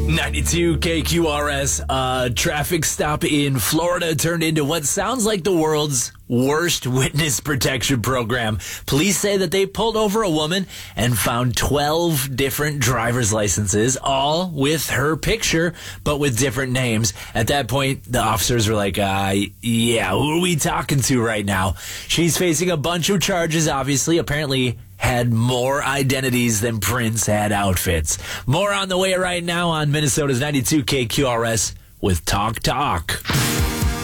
92 KQRS. A traffic stop in Florida turned into what sounds like the world's worst witness protection program. Police say that they pulled over a woman and found 12 different driver's licenses, all with her picture, but with different names. At that point, the officers were like, yeah, who are we talking to right now? She's facing a bunch of charges, obviously. Apparently had more identities than Prince had outfits. More on the way right now on Minnesota's 92 KQRS with Talk Talk.